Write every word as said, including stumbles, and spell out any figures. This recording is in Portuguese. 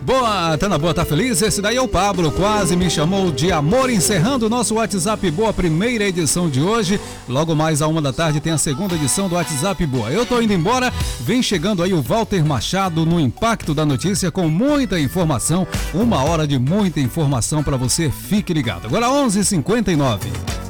Boa, tá na boa, tá feliz? Esse daí é o Pablo, quase me chamou de amor, encerrando o nosso WhatsApp Boa, primeira edição de hoje. Logo mais à uma da tarde tem a segunda edição do WhatsApp Boa. Eu tô indo embora, vem chegando aí o Walter Machado no Impacto da Notícia com muita informação, uma hora de muita informação para você, fique ligado. Agora onze e cinquenta e nove.